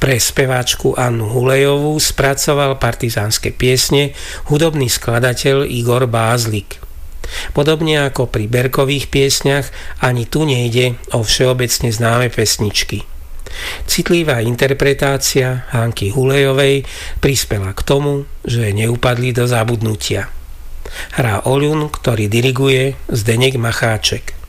Pre speváčku Annu Hulejovú spracoval partizánske piesne hudobný skladateľ Igor Bázlik. Podobne ako pri Berkových piesňach, ani tu nejde o všeobecne známe pesničky. Citlivá interpretácia Hanky Hulejovej prispela k tomu, že neupadli do zabudnutia. Hrá oľun, ktorý diriguje Zdeněk Macháček.